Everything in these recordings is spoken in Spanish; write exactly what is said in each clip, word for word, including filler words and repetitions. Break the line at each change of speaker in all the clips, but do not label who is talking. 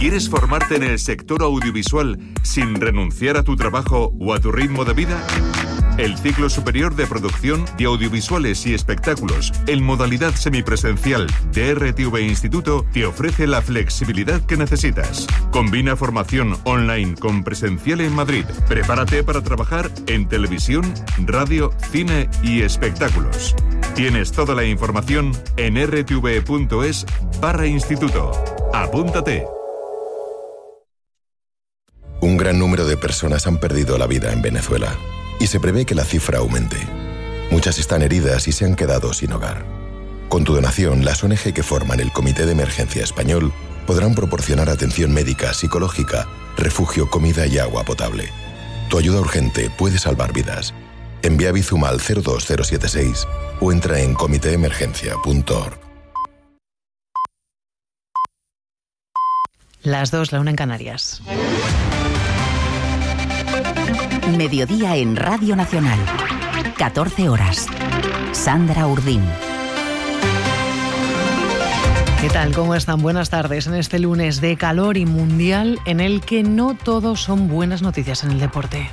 ¿Quieres formarte en el sector audiovisual sin renunciar a tu trabajo o a tu ritmo de vida? El ciclo superior de producción de audiovisuales y espectáculos en modalidad semipresencial de R T V Instituto te ofrece la flexibilidad que necesitas. Combina formación online con presencial en Madrid. Prepárate para trabajar en televisión, radio, cine y espectáculos. Tienes toda la información en rtv.es barra instituto. Apúntate.
Un gran número de personas han perdido la vida en Venezuela y se prevé que la cifra aumente. Muchas están heridas y se han quedado sin hogar. Con tu donación, las O N G que forman el Comité de Emergencia Español podrán proporcionar atención médica, psicológica, refugio, comida y agua potable. Tu ayuda urgente puede salvar vidas. Envía Bizum al cero dos cero siete seis o entra en comité emergencia punto org.
Las dos, la una en Canarias.
Mediodía en Radio Nacional. catorce horas. Sandra Urdín.
¿Qué tal? ¿Cómo están? Buenas tardes en este lunes de calor y mundial en el que no todo son buenas noticias en el deporte.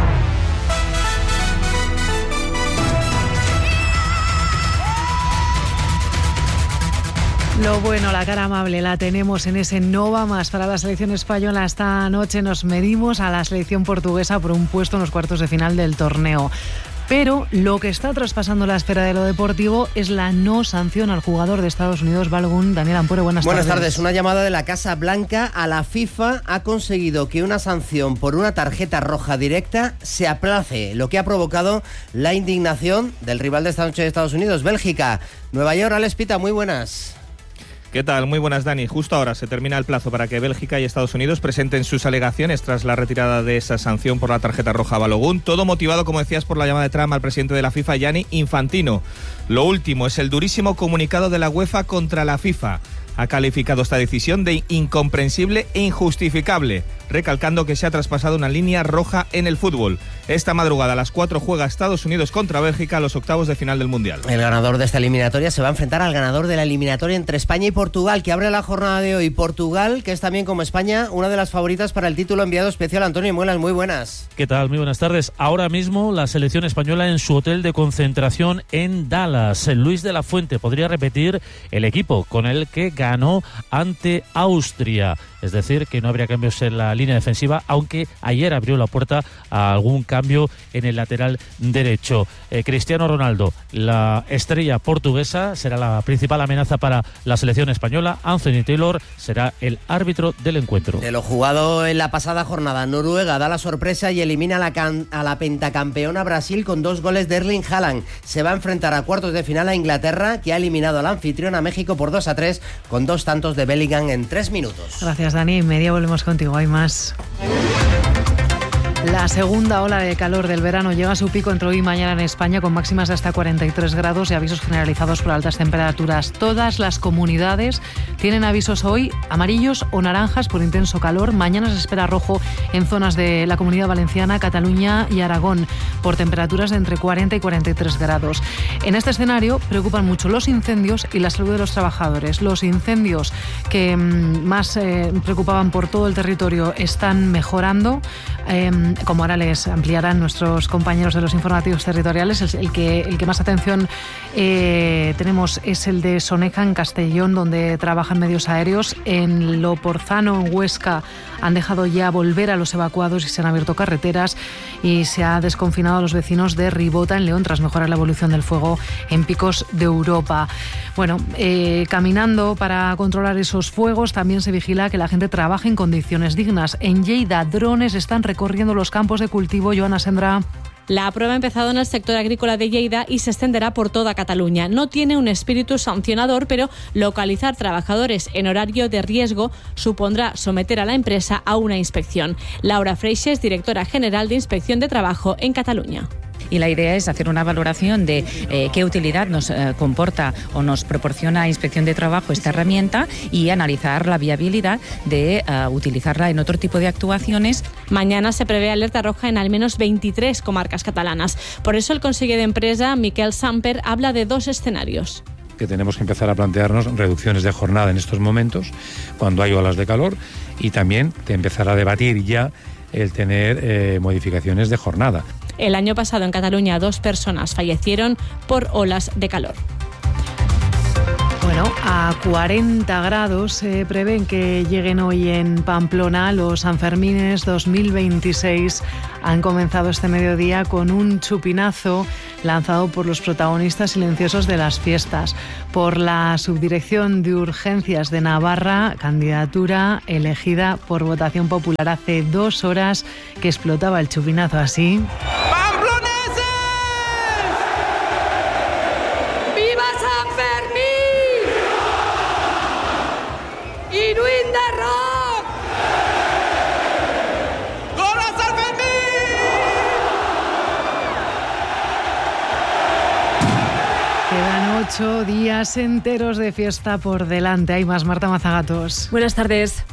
Lo bueno, la cara amable, la tenemos en ese no va más para la selección española. Esta noche nos medimos a la selección portuguesa por un puesto en los cuartos de final del torneo. Pero lo que está traspasando la esfera de lo deportivo es la no sanción al jugador de Estados Unidos, Balogun. Daniel Ampuero, buenas,
buenas tardes.
Buenas tardes.
Una llamada de la Casa Blanca a la FIFA ha conseguido que una sanción por una tarjeta roja directa se aplace, lo que ha provocado la indignación del rival de esta noche de Estados Unidos, Bélgica. Nueva York, Alex Pita, muy buenas.
¿Qué tal? Muy buenas, Dani. Justo ahora se termina el plazo para que Bélgica y Estados Unidos presenten sus alegaciones tras la retirada de esa sanción por la tarjeta roja a Balogun. Todo motivado, como decías, por la llamada de Trump al presidente de la FIFA, Gianni Infantino. Lo último es el durísimo comunicado de la UEFA contra la FIFA. Ha calificado esta decisión de incomprensible e injustificable, recalcando que se ha traspasado una línea roja en el fútbol. Esta madrugada a las cuatro juega Estados Unidos contra Bélgica a los octavos de final del Mundial.
El ganador de esta eliminatoria se va a enfrentar al ganador de la eliminatoria entre España y Portugal, que abre la jornada de hoy. Portugal, que es también como España una de las favoritas para el título. Enviado especial Antonio Muelas, muy buenas.
¿Qué tal? Muy buenas tardes. Ahora mismo la selección española en su hotel de concentración en Dallas. Luis de la Fuente podría repetir el equipo con el que ganó ante Austria. Es decir, que no habría cambios en la línea defensiva, aunque ayer abrió la puerta a algún cambio en el lateral derecho. Eh, Cristiano Ronaldo, la estrella portuguesa, será la principal amenaza para la selección española. Anthony Taylor será el árbitro del encuentro.
De lo jugado en la pasada jornada, Noruega da la sorpresa y elimina a la, can- a la pentacampeona Brasil con dos goles de Erling Haaland. Se va a enfrentar a cuartos de final a Inglaterra, que ha eliminado al anfitrión a México por dos a tres con dos tantos de Bellingham en tres minutos.
Gracias, Dani. En media volvemos contigo. Hay más. La segunda ola de calor del verano llega a su pico entre hoy y mañana en España, con máximas de hasta cuarenta y tres grados y avisos generalizados por altas temperaturas. Todas las comunidades tienen avisos hoy amarillos o naranjas por intenso calor. Mañana se espera rojo en zonas de la Comunidad Valenciana, Cataluña y Aragón, por temperaturas de entre cuarenta y cuarenta y tres grados. En este escenario preocupan mucho los incendios y la salud de los trabajadores. Los incendios que mmm, más eh, preocupaban por todo el territorio están mejorando. Eh, como ahora les ampliarán nuestros compañeros de los informativos territoriales, el, el, que, el que más atención eh, tenemos es el de Soneja, en Castellón, donde trabajan medios aéreos. En Loporzano, en Huesca, han dejado ya volver a los evacuados y se han abierto carreteras, y se ha desconfinado a los vecinos de Ribota, en León, tras mejorar la evolución del fuego en picos de Europa. Bueno, eh, caminando para controlar esos fuegos, también se vigila que la gente trabaje en condiciones dignas. En Lleida, drones están recorriendo los campos de cultivo. Joana Sendra.
La prueba ha empezado en el sector agrícola de Lleida y se extenderá por toda Cataluña. No tiene un espíritu sancionador, pero localizar trabajadores en horario de riesgo supondrá someter a la empresa a una inspección. Laura Freixes, directora general de Inspección de Trabajo en Cataluña.
Y la idea es hacer una valoración de eh, qué utilidad nos eh, comporta o nos proporciona Inspección de Trabajo esta herramienta, y analizar la viabilidad de uh, utilizarla en otro tipo de actuaciones.
Mañana se prevé alerta roja en al menos veintitrés comarcas catalanas. Por eso el conseller de Empresa, Miquel Samper, habla de dos escenarios.
que tenemos que empezar a plantearnos reducciones de jornada en estos momentos, cuando hay olas de calor, y también de empezar a debatir ya el tener eh, modificaciones de jornada.
El año pasado en Cataluña dos personas fallecieron por olas de calor.
Bueno, a cuarenta grados se prevén que lleguen hoy en Pamplona. Los Sanfermines dos mil veintiséis han comenzado este mediodía con un chupinazo lanzado por los protagonistas silenciosos de las fiestas. Por la Subdirección de Urgencias de Navarra, candidatura elegida por votación popular. Hace dos horas que explotaba el chupinazo así. Quedan ocho días enteros de fiesta por delante. Hay más. Marta Mazagatos.
Buenas tardes.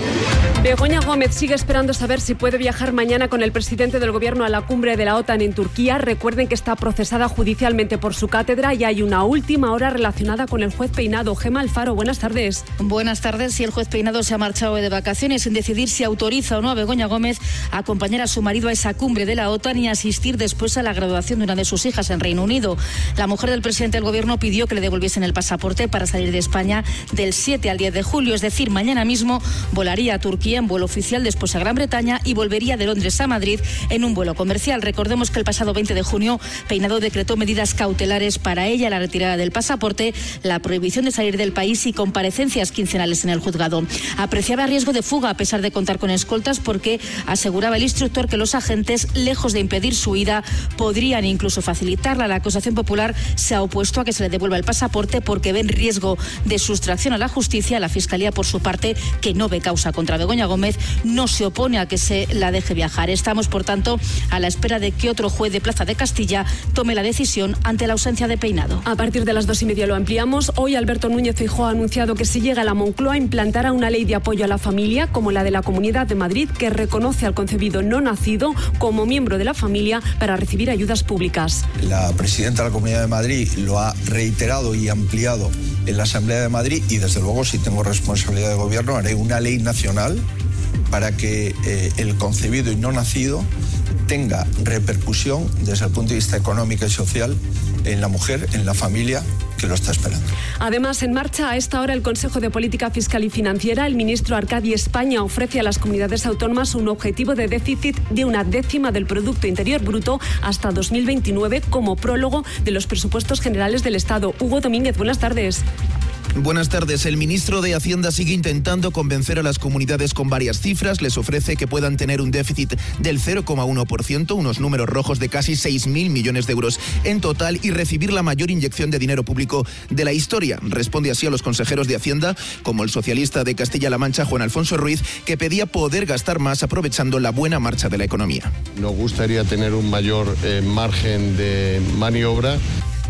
Begoña Gómez sigue esperando saber si puede viajar mañana con el presidente del Gobierno a la cumbre de la OTAN en Turquía. Recuerden que está procesada judicialmente por su cátedra y hay una última hora relacionada con el juez Peinado. Gemma Alfaro, buenas tardes.
Buenas tardes. Y el juez Peinado se ha marchado de vacaciones sin decidir si autoriza o no a Begoña Gómez a acompañar a su marido a esa cumbre de la OTAN y asistir después a la graduación de una de sus hijas en Reino Unido. La mujer del presidente del Gobierno pidió que le devolviesen el pasaporte para salir de España del siete al diez de julio, es decir, mañana mismo volaría a Turquía en vuelo oficial, después a Gran Bretaña y volvería de Londres a Madrid en un vuelo comercial. Recordemos que el pasado veinte de junio Peinado decretó medidas cautelares para ella, la retirada del pasaporte, la prohibición de salir del país y comparecencias quincenales en el juzgado. Apreciaba riesgo de fuga a pesar de contar con escoltas porque aseguraba el instructor que los agentes, lejos de impedir su huida, podrían incluso facilitarla. La acusación popular se ha opuesto a que se le devuelva el pasaporte porque ven riesgo de sustracción a la justicia. La Fiscalía, por su parte, que no ve causa contra Begoña Gómez, no se opone a que se la deje viajar. Estamos, por tanto, a la espera de que otro juez de Plaza de Castilla tome la decisión ante la ausencia de Peinado.
A partir de las dos y media lo ampliamos. Hoy Alberto Núñez Feijóo ha anunciado que si llega a la Moncloa implantará una ley de apoyo a la familia como la de la Comunidad de Madrid, que reconoce al concebido no nacido como miembro de la familia para recibir ayudas públicas.
La presidenta de la Comunidad de Madrid lo ha reiterado y ampliado en la Asamblea de Madrid y, desde luego, si tengo responsabilidad de gobierno, haré una ley nacional para que eh, el concebido y no nacido tenga repercusión desde el punto de vista económico y social en la mujer, en la familia que lo está esperando.
Además, en marcha a esta hora el Consejo de Política Fiscal y Financiera. El ministro Arcadi España ofrece a las comunidades autónomas un objetivo de déficit de una décima del Producto Interior Bruto hasta dos mil veintinueve como prólogo de los presupuestos generales del Estado. Hugo Domínguez, buenas tardes.
Buenas tardes. El ministro de Hacienda sigue intentando convencer a las comunidades con varias cifras. Les ofrece que puedan tener un déficit del cero coma uno por ciento, unos números rojos de casi seis mil millones de euros en total, y recibir la mayor inyección de dinero público de la historia. Responde así a los consejeros de Hacienda, como el socialista de Castilla-La Mancha, Juan Alfonso Ruiz, que pedía poder gastar más aprovechando la buena marcha de la economía.
Nos gustaría tener un mayor eh, margen de maniobra.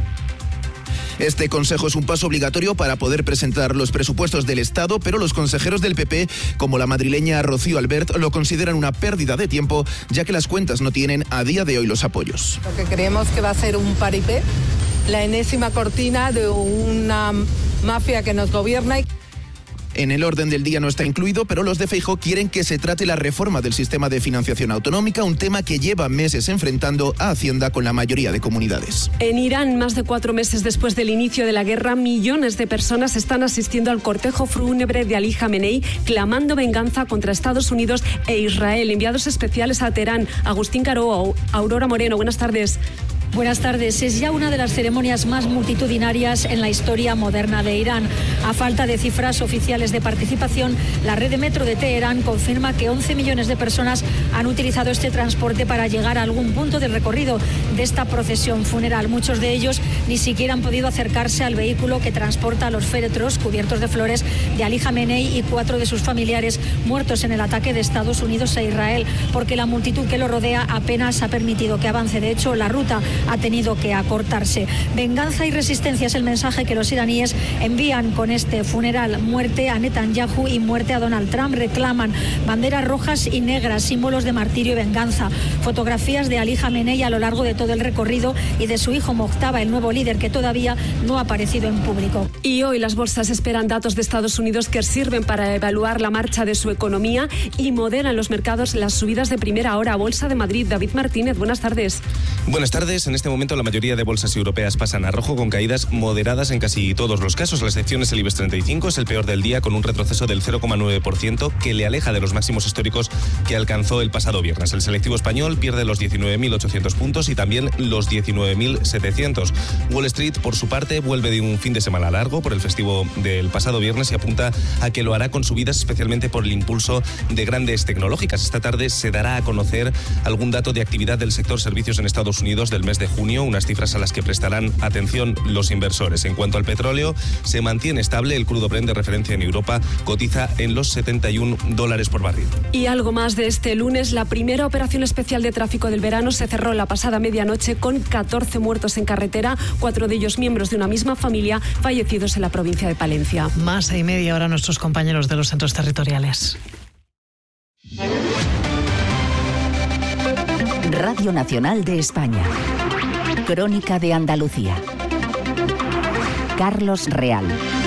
Este consejo es un paso obligatorio para poder presentar los presupuestos del Estado, pero los consejeros del P P, como la madrileña Rocío Albert, lo consideran una pérdida de tiempo, ya que las cuentas no tienen a día de hoy los apoyos.
Lo que creemos que va a ser un paripé, la enésima cortina de una mafia que nos gobierna.
En el orden del día no está incluido, pero los de Feijóo quieren que se trate la reforma del sistema de financiación autonómica, un tema que lleva meses enfrentando a Hacienda con la mayoría de comunidades.
En Irán, más de cuatro meses después del inicio de la guerra, millones de personas están asistiendo al cortejo fúnebre de Ali Jamenei, clamando venganza contra Estados Unidos e Israel. Enviados especiales a Teherán, Agustín Caro, Aurora Moreno, buenas tardes.
Buenas tardes. Es ya una de las ceremonias más multitudinarias en la historia moderna de Irán. A falta de cifras oficiales de participación, la red de metro de Teherán confirma que once millones de personas han utilizado este transporte para llegar a algún punto del recorrido de esta procesión funeral. Muchos de ellos ni siquiera han podido acercarse al vehículo que transporta los féretros cubiertos de flores de Ali Jamenei y cuatro de sus familiares muertos en el ataque de Estados Unidos a Israel, porque la multitud que lo rodea apenas ha permitido que avance. De hecho, la ruta ha tenido que acortarse. Venganza y resistencia es el mensaje que los iraníes envían con este funeral. Muerte a Netanyahu y muerte a Donald Trump. Reclaman banderas rojas y negras, símbolos de martirio y venganza. Fotografías de Ali Jamenei a lo largo de todo el recorrido y de su hijo Mojtaba, el nuevo líder, que todavía no ha aparecido en público.
Y hoy las bolsas esperan datos de Estados Unidos que sirven para evaluar la marcha de su economía y moderan los mercados las subidas de primera hora. Bolsa de Madrid, David Martínez, buenas tardes.
Buenas tardes. En este momento la mayoría de bolsas europeas pasan a rojo con caídas moderadas en casi todos los casos. La excepción es el IBEX treinta y cinco, es el peor del día con un retroceso del cero coma nueve por ciento que le aleja de los máximos históricos que alcanzó el pasado viernes. El selectivo español pierde los diecinueve mil ochocientos puntos y también los diecinueve mil setecientos. Wall Street, por su parte, vuelve de un fin de semana largo por el festivo del pasado viernes y apunta a que lo hará con subidas especialmente por el impulso de grandes tecnológicas. Esta tarde se dará a conocer algún dato de actividad del sector servicios en Estados Unidos del mes de junio, unas cifras a las que prestarán atención los inversores. En cuanto al petróleo, se mantiene estable. El crudo Brent de referencia en Europa cotiza en los setenta y un dólares por barril.
Y algo más de este lunes, la primera operación especial de tráfico del verano se cerró la pasada medianoche con catorce muertos en carretera, cuatro de ellos miembros de una misma familia, fallecidos en la provincia de Palencia.
Más y media hora nuestros compañeros de los centros territoriales.
Radio Nacional de España. Crónica de Andalucía. Carlos Real.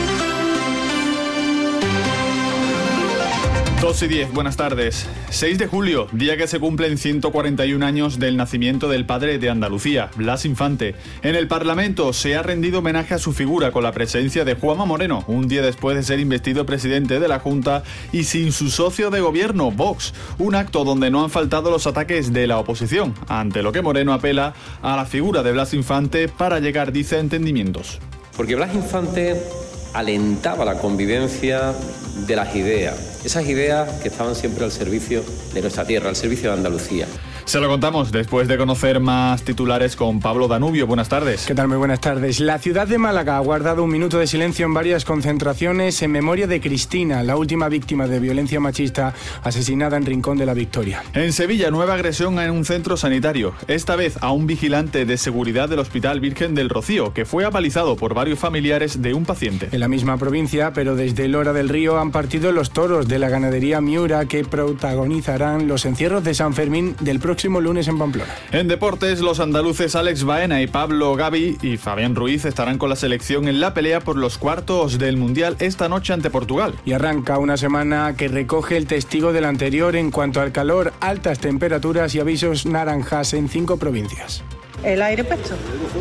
dos y diez, buenas tardes. seis de julio, día que se cumplen ciento cuarenta y un años del nacimiento del padre de Andalucía, Blas Infante. En el Parlamento se ha rendido homenaje a su figura con la presencia de Juanma Moreno, un día después de ser investido presidente de la Junta y sin su socio de gobierno, Vox. Un acto donde no han faltado los ataques de la oposición, ante lo que Moreno apela a la figura de Blas Infante para llegar, dice, a entendimientos.
Porque Blas Infante alentaba la convivencia de las ideas, esas ideas que estaban siempre al servicio de nuestra tierra, al servicio de Andalucía.
Se lo contamos después de conocer más titulares con Pablo Danubio. Buenas tardes.
¿Qué tal? Muy buenas tardes. La ciudad de Málaga ha guardado un minuto de silencio en varias concentraciones en memoria de Cristina, la última víctima de violencia machista asesinada en Rincón de la Victoria.
En Sevilla, nueva agresión en un centro sanitario. Esta vez a un vigilante de seguridad del Hospital Virgen del Rocío, que fue apalizado por varios familiares de un paciente.
En la misma provincia, pero desde Lora del Río, han partido los toros de la ganadería Miura que protagonizarán los encierros de San Fermín del próximo lunes en Pamplona.
En deportes, los andaluces Alex Baena y Pablo Gavi y Fabián Ruiz estarán con la selección en la pelea por los cuartos del Mundial esta noche ante Portugal.
Y arranca una semana que recoge el testigo del anterior en cuanto al calor, altas temperaturas y avisos naranjas en cinco provincias.
El aire puesto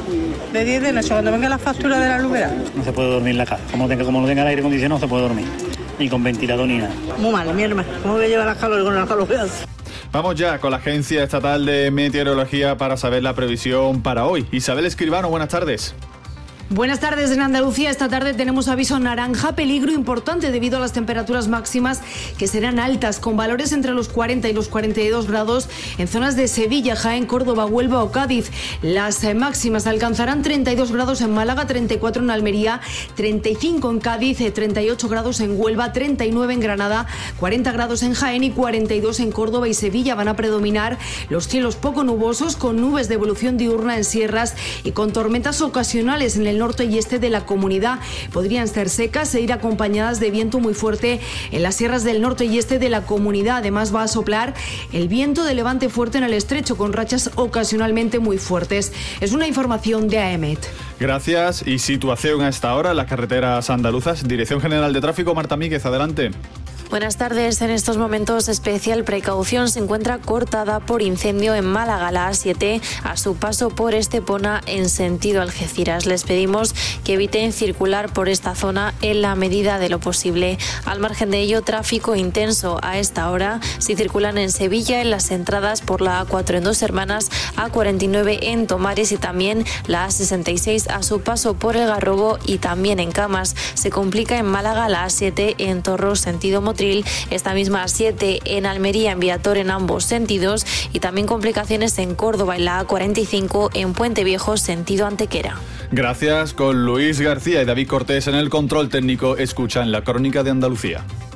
de diez de noche cuando venga la factura de la luz.
No se puede dormir en la casa, como, tenga, como no tenga el aire acondicionado no se puede dormir, ni con ventilador ni nada.
Muy mal, mi hermano, ¿cómo voy a llevar la calor con la calor?
Vamos ya con la Agencia Estatal de Meteorología para saber la previsión para hoy. Isabel Escribano, buenas tardes.
Buenas tardes. En Andalucía esta tarde tenemos aviso naranja, peligro importante debido a las temperaturas máximas que serán altas, con valores entre los cuarenta y los cuarenta y dos grados en zonas de Sevilla, Jaén, Córdoba, Huelva o Cádiz. Las máximas alcanzarán treinta y dos grados en Málaga, treinta y cuatro en Almería, treinta y cinco en Cádiz, treinta y ocho grados en Huelva, treinta y nueve en Granada, cuarenta grados en Jaén y cuarenta y dos en Córdoba y Sevilla. Van a predominar los cielos poco nubosos, con nubes de evolución diurna en sierras y con tormentas ocasionales en el norte y este de la comunidad. Podrían ser secas e ir acompañadas de viento muy fuerte en las sierras del norte y este de la comunidad. Además va a soplar el viento de levante fuerte en el estrecho, con rachas ocasionalmente muy fuertes. Es una información de AEMET.
Gracias. Y situación a esta hora en las carreteras andaluzas. Dirección General de Tráfico, Marta Míguez, adelante.
Buenas tardes. En estos momentos especial precaución se encuentra cortada por incendio en Málaga, la A siete, a su paso por Estepona en sentido Algeciras. Les pedimos que eviten circular por esta zona en la medida de lo posible. Al margen de ello, tráfico intenso a esta hora si circulan en Sevilla en las entradas por la A cuatro en Dos Hermanas, A cuarenta y nueve en Tomares y también la A sesenta y seis a su paso por el Garrobo y también en Camas. Se complica en Málaga la A siete en Torros sentido Motril, esta misma A siete en Almería en Viator en ambos sentidos y también complicaciones en Córdoba en la A cuarenta y cinco en Puente Viejo sentido Antequera.
Gracias. Con Luis García y David Cortés en el control técnico, escuchan la Crónica de Andalucía.